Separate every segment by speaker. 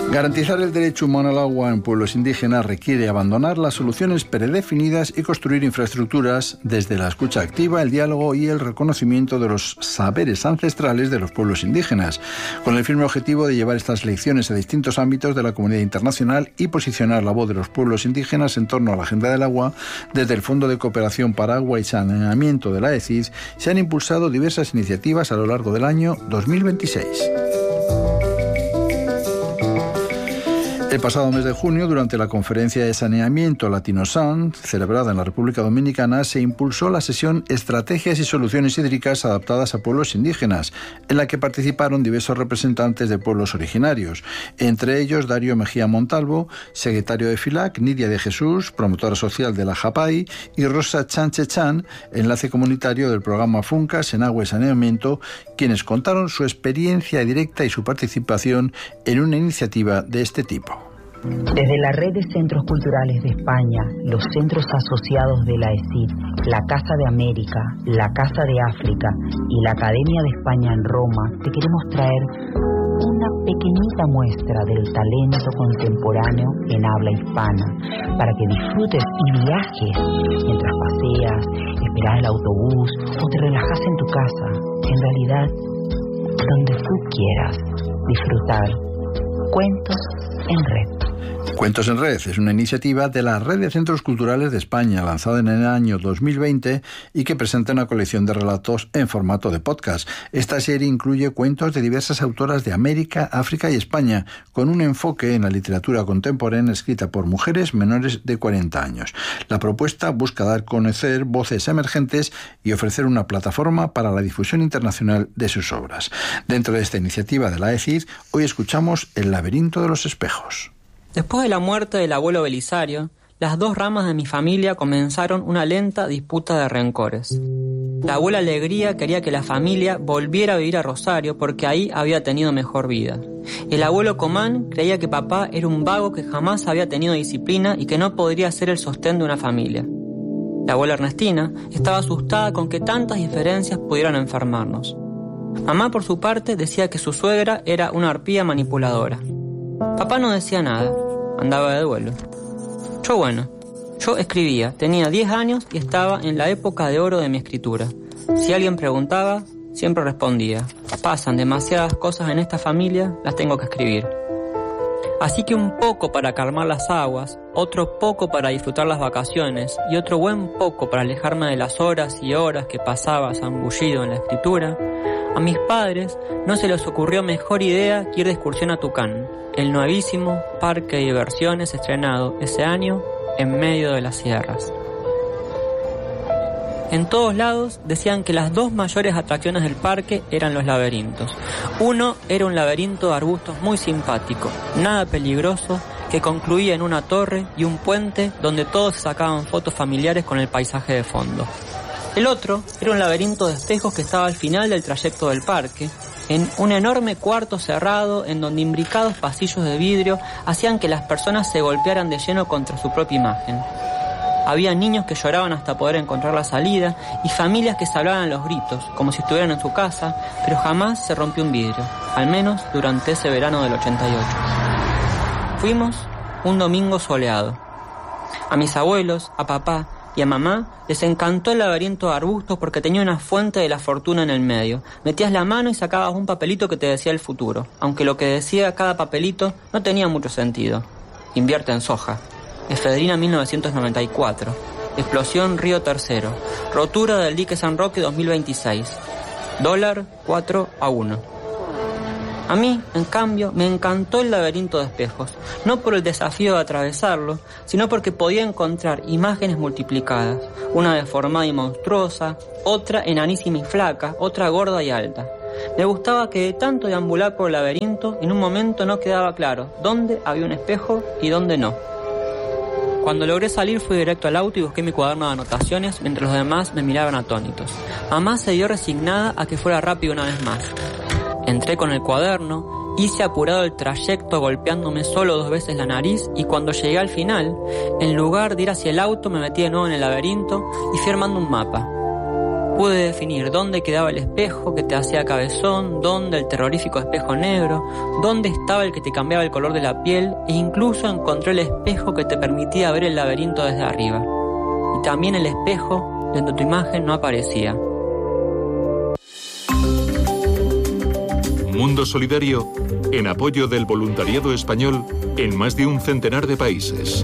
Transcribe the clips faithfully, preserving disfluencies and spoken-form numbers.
Speaker 1: Garantizar el derecho humano al agua en pueblos indígenas requiere abandonar las soluciones predefinidas y construir infraestructuras desde la escucha activa, el diálogo y el reconocimiento de los saberes ancestrales de los pueblos indígenas, con el firme objetivo de llevar estas lecciones a distintos ámbitos de la comunidad internacional y posicionar la voz de los pueblos indígenas en torno a la agenda del agua. Desde el Fondo de Cooperación para Agua y Saneamiento de la E C I D se han impulsado diversas iniciativas a lo largo del año dos mil veintiséis. El pasado mes de junio, durante la conferencia de saneamiento Latinosan, celebrada en la República Dominicana, se impulsó la sesión Estrategias y Soluciones Hídricas adaptadas a pueblos indígenas, en la que participaron diversos representantes de pueblos originarios, entre ellos Darío Mejía Montalvo, secretario de FILAC, Nidia de Jesús, promotora social de la JAPAI, y Rosa Chanchechan, enlace comunitario del programa FUNCAS en Agua y Saneamiento, quienes contaron su experiencia directa y su participación en una iniciativa de este tipo.
Speaker 2: Desde la Red de Centros Culturales de España, los centros asociados de la E C I D, la Casa de América, la Casa de África y la Academia de España en Roma, te queremos traer una pequeñita muestra del talento contemporáneo en habla hispana, para que disfrutes y viajes mientras paseas, esperas el autobús o te relajas en tu casa. En realidad, donde tú quieras disfrutar. Cuentos en Red.
Speaker 1: Cuentos en Red es una iniciativa de la Red de Centros Culturales de España, lanzada en el año dos mil veinte y que presenta una colección de relatos en formato de podcast. Esta serie incluye cuentos de diversas autoras de América, África y España, con un enfoque en la literatura contemporánea escrita por mujeres menores de cuarenta años. La propuesta busca dar a conocer voces emergentes y ofrecer una plataforma para la difusión internacional de sus obras. Dentro de esta iniciativa de la E C I D, hoy escuchamos El laberinto de los espejos.
Speaker 3: Después de la muerte del abuelo Belisario, las dos ramas de mi familia comenzaron una lenta disputa de rencores. La abuela Alegría quería que la familia volviera a vivir a Rosario porque ahí había tenido mejor vida. El abuelo Comán creía que papá era un vago que jamás había tenido disciplina y que no podría ser el sostén de una familia. La abuela Ernestina estaba asustada con que tantas diferencias pudieran enfermarnos. Mamá, por su parte, decía que su suegra era una arpía manipuladora. Papá no decía nada, andaba de duelo. Yo bueno, yo escribía, tenía diez años y estaba en la época de oro de mi escritura. Si alguien preguntaba, siempre respondía: pasan demasiadas cosas en esta familia, las tengo que escribir. Así que un poco para calmar las aguas, otro poco para disfrutar las vacaciones y otro buen poco para alejarme de las horas y horas que pasaba zambullido en la escritura, a mis padres no se les ocurrió mejor idea que ir de excursión a Tucán, el nuevísimo parque de diversiones estrenado ese año en medio de las sierras. En todos lados decían que las dos mayores atracciones del parque eran los laberintos. Uno era un laberinto de arbustos muy simpático, nada peligroso, que concluía en una torre y un puente donde todos se sacaban fotos familiares con el paisaje de fondo. El otro era un laberinto de espejos que estaba al final del trayecto del parque, en un enorme cuarto cerrado en donde imbricados pasillos de vidrio hacían que las personas se golpearan de lleno contra su propia imagen. Había niños que lloraban hasta poder encontrar la salida y familias que se hablaban a los gritos, como si estuvieran en su casa, pero jamás se rompió un vidrio, al menos durante ese verano del ochenta y ocho. Fuimos un domingo soleado. A mis abuelos, a papá y a mamá les encantó el laberinto de arbustos porque tenía una fuente de la fortuna en el medio. Metías la mano y sacabas un papelito que te decía el futuro, aunque lo que decía cada papelito no tenía mucho sentido. Invierte en soja. Efedrina mil novecientos noventa y cuatro. Explosión Río Tercero. Rotura del dique San Roque dos mil veintiséis. Dólar cuatro a uno. A mí, en cambio, me encantó el laberinto de espejos, no por el desafío de atravesarlo, sino porque podía encontrar imágenes multiplicadas, una deformada y monstruosa, otra enanísima y flaca, otra gorda y alta. Me gustaba que de tanto deambular por el laberinto, en un momento no quedaba claro dónde había un espejo y dónde no. Cuando logré salir fui directo al auto y busqué mi cuaderno de anotaciones mientras los demás me miraban atónitos. Mamá se dio resignada a que fuera rápido una vez más. Entré con el cuaderno, hice apurado el trayecto golpeándome solo dos veces la nariz y cuando llegué al final, en lugar de ir hacia el auto me metí de nuevo en el laberinto y fui armando un mapa. Pude definir dónde quedaba el espejo que te hacía cabezón, dónde el terrorífico espejo negro, dónde estaba el que te cambiaba el color de la piel, e incluso encontré el espejo que te permitía ver el laberinto desde arriba. Y también el espejo donde tu imagen no aparecía.
Speaker 4: Mundo Solidario, en apoyo del voluntariado español en más de un centenar de países.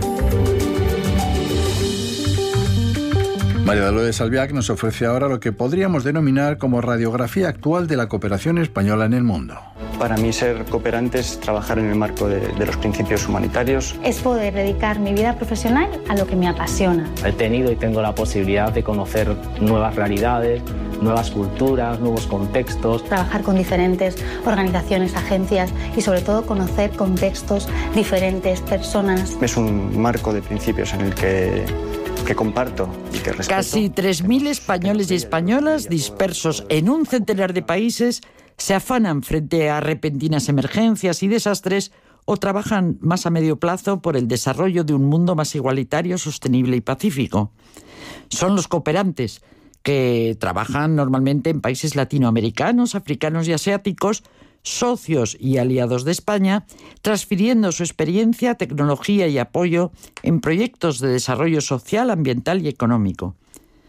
Speaker 1: María Dolores Albiach nos ofrece ahora lo que podríamos denominar como radiografía actual de la cooperación española en el mundo.
Speaker 5: Para mí ser cooperante es trabajar en el marco de, de los principios humanitarios.
Speaker 6: Es poder dedicar mi vida profesional a lo que me apasiona.
Speaker 7: He tenido y tengo la posibilidad de conocer nuevas realidades, nuevas culturas, nuevos contextos.
Speaker 6: Trabajar con diferentes organizaciones, agencias y sobre todo conocer contextos diferentes, personas.
Speaker 5: Es un marco de principios en el que... que comparto y que respeto.
Speaker 8: Casi tres mil españoles y españolas dispersos en un centenar de países se afanan frente a repentinas emergencias y desastres o trabajan más a medio plazo por el desarrollo de un mundo más igualitario, sostenible y pacífico. Son los cooperantes, que trabajan normalmente en países latinoamericanos, africanos y asiáticos, socios y aliados de España, transfiriendo su experiencia, tecnología y apoyo en proyectos de desarrollo social, ambiental y económico.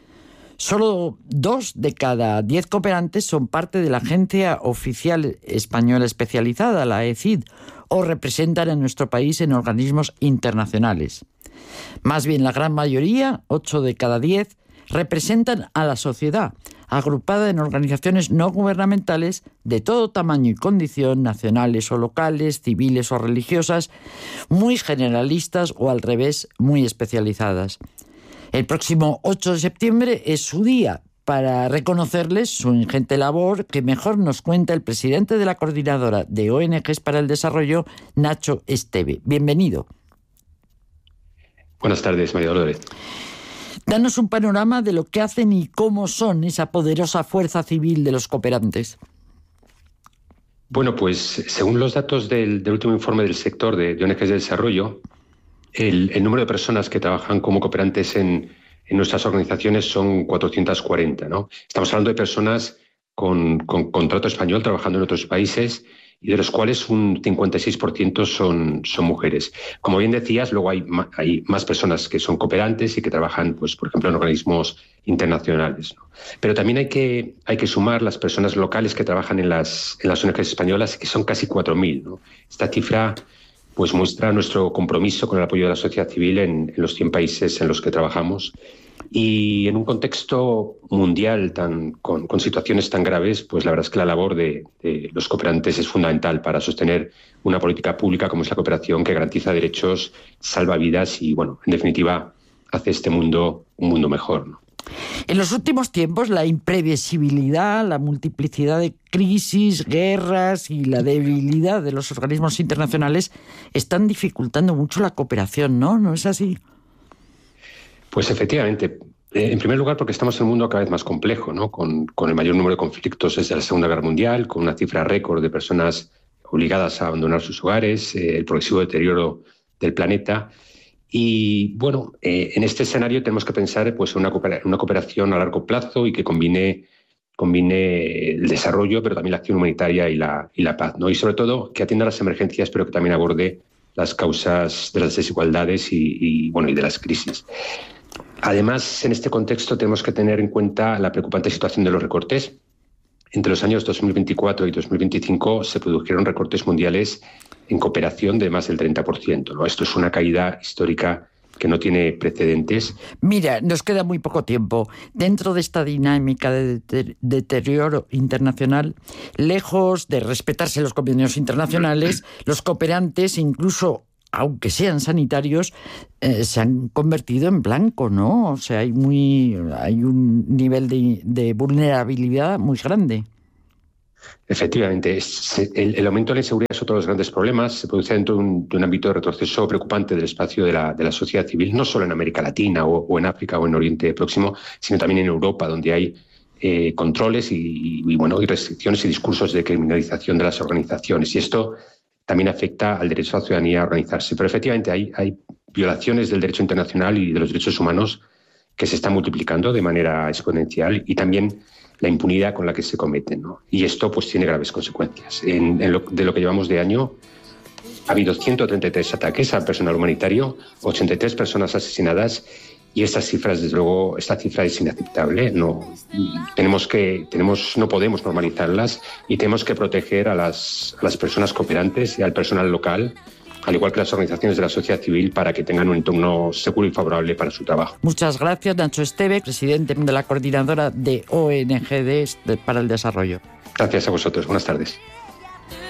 Speaker 8: Solo dos de cada diez cooperantes son parte de la Agencia Oficial Española Especializada, la E C I D, o representan a nuestro país en organismos internacionales. Más bien, la gran mayoría, ocho de cada diez, representan a la sociedad, agrupada en organizaciones no gubernamentales de todo tamaño y condición, nacionales o locales, civiles o religiosas, muy generalistas o al revés, muy especializadas. El próximo ocho de septiembre es su día para reconocerles su ingente labor, que mejor nos cuenta el presidente de la Coordinadora de O N Ges para el Desarrollo, Nacho Esteve. Bienvenido.
Speaker 9: Buenas tardes, María Dolores.
Speaker 8: Danos un panorama de lo que hacen y cómo son esa poderosa fuerza civil de los cooperantes.
Speaker 9: Bueno, pues según los datos del, del último informe del sector de, de O N Ges de desarrollo, el, el número de personas que trabajan como cooperantes en, en nuestras organizaciones son cuatrocientas cuarenta, ¿no? Estamos hablando de personas con, con contrato español trabajando en otros países y de los cuales un cincuenta y seis por ciento son, son mujeres. Como bien decías, luego hay, hay más personas que son cooperantes y que trabajan, pues, por ejemplo, en organismos internacionales, ¿no? Pero también hay que, hay que sumar las personas locales que trabajan en las, en las O N Ges españolas, que son casi cuatro mil, ¿no? Esta cifra pues, muestra nuestro compromiso con el apoyo de la sociedad civil en, en los cien países en los que trabajamos. Y en un contexto mundial tan, con, con situaciones tan graves, pues la verdad es que la labor de, de los cooperantes es fundamental para sostener una política pública como es la cooperación, que garantiza derechos, salva vidas y, bueno, en definitiva, hace este mundo un mundo mejor, ¿no?
Speaker 8: En los últimos tiempos, la imprevisibilidad, la multiplicidad de crisis, guerras y la debilidad de los organismos internacionales están dificultando mucho la cooperación, ¿no? ¿No es así?
Speaker 9: Pues efectivamente. Eh, en primer lugar, porque estamos en un mundo cada vez más complejo, ¿no? Con, con el mayor número de conflictos desde la Segunda Guerra Mundial, con una cifra récord de personas obligadas a abandonar sus hogares, eh, el progresivo deterioro del planeta. Y bueno, eh, en este escenario tenemos que pensar, pues, en una, coopera- una cooperación a largo plazo y que combine, combine el desarrollo, pero también la acción humanitaria y la, y la paz, ¿no? Y sobre todo que atienda las emergencias, pero que también aborde las causas de las desigualdades y, y, bueno, y de las crisis. Además, en este contexto tenemos que tener en cuenta la preocupante situación de los recortes. Entre los años dos mil veinticuatro y dos mil veinticinco se produjeron recortes mundiales en cooperación de más del treinta por ciento, ¿no? Esto es una caída histórica que no tiene precedentes.
Speaker 8: Mira, nos queda muy poco tiempo. Dentro de esta dinámica de deterioro internacional, lejos de respetarse los convenios internacionales, los cooperantes, incluso aunque sean sanitarios, eh, se han convertido en blanco, ¿no? O sea, hay muy hay un nivel de, de vulnerabilidad muy grande.
Speaker 9: Efectivamente, es, el, el aumento de la inseguridad es otro de los grandes problemas. Se produce dentro de un, de un ámbito de retroceso preocupante del espacio de la, de la sociedad civil, no solo en América Latina o, o en África o en Oriente Próximo, sino también en Europa, donde hay eh, controles y, y, bueno, y restricciones y discursos de criminalización de las organizaciones. Y esto también afecta al derecho a la ciudadanía a organizarse. Pero efectivamente hay, hay violaciones del derecho internacional y de los derechos humanos que se están multiplicando de manera exponencial y también la impunidad con la que se cometen, ¿no? Y esto pues tiene graves consecuencias. En, en lo, de lo que llevamos de año ha habido ciento treinta y tres ataques al personal humanitario, ochenta y tres personas asesinadas y estas cifras, desde luego, esta cifra es inaceptable. No, tenemos que, tenemos, no podemos normalizarlas y tenemos que proteger a las, a las personas cooperantes y al personal local, al igual que las organizaciones de la sociedad civil, para que tengan un entorno seguro y favorable para su trabajo.
Speaker 8: Muchas gracias, Nacho Esteve, presidente de la Coordinadora de O N G para el Desarrollo.
Speaker 9: Gracias a vosotros. Buenas tardes.